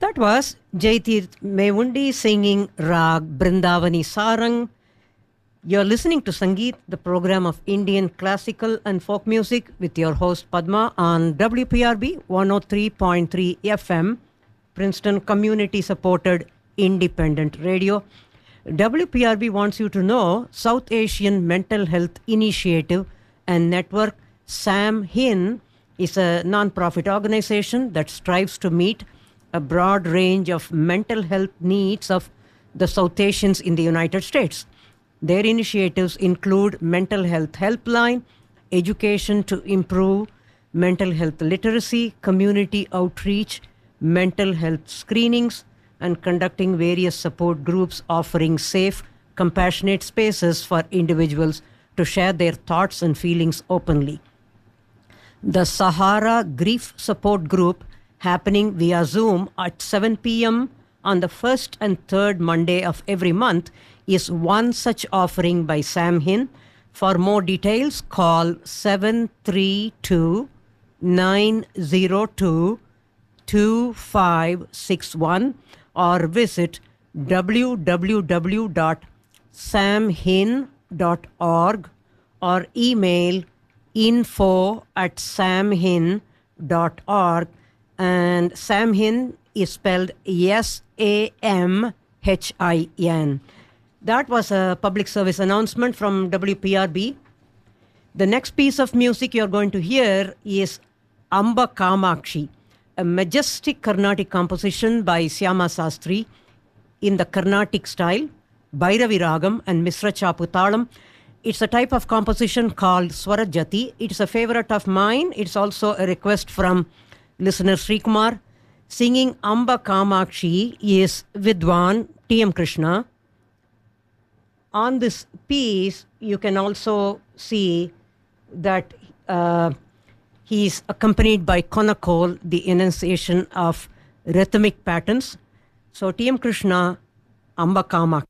That was Jaitirth Mevundi singing Rag Brindavani Sarang. You're listening to Sangeet, the program of Indian classical and folk music with your host Padma on WPRB 103.3 FM, Princeton community-supported independent radio. WPRB wants you to know South Asian Mental Health Initiative and Network SAMHIN is a non-profit organization that strives to meet a broad range of mental health needs of the South Asians in the United States. Their initiatives include mental health helpline, education to improve mental health literacy, community outreach, mental health screenings, and conducting various support groups offering safe, compassionate spaces for individuals to share their thoughts and feelings openly. The Sahara Grief Support Group, happening via Zoom at 7 p.m. on the first and third Monday of every month, is one such offering by SAMHIN. For more details, call 732-902-2561 or visit www.samhin.org or email info@samhin.org. And SAMHIN is spelled SAMHIN. That was a public service announcement from WPRB. The next piece of music you're going to hear is Amba Kamakshi, a majestic Carnatic composition by Syama Sastry in the Carnatic style, Bhairavi Ragam and Misra Chaputalam. It's a type of composition called Swarajati. It's a favorite of mine. It's also a request from listener Sri Kumar. Singing Amba Kamakshi is Vidwan T.M. Krishna. On this piece, you can also see that he is accompanied by Konakol, the enunciation of rhythmic patterns. So T.M. Krishna, Amba Kamakshi.